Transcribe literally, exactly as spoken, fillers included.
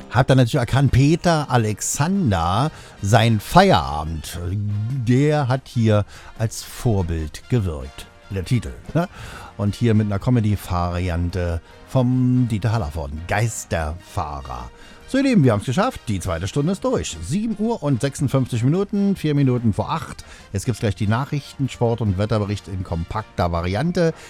Habt ihr natürlich erkannt, Peter Alexander, sein Feierabend, der hat hier als Vorbild gewirkt. Der Titel, ne? Und hier mit einer Comedy-Variante vom Dieter Hallervorden, Geisterfahrer. So ihr Lieben, wir haben es geschafft, die zweite Stunde ist durch. sieben Uhr und sechsundfünfzig Minuten, vier Minuten vor acht. Jetzt gibt es gleich die Nachrichten, Sport- und Wetterbericht in kompakter Variante.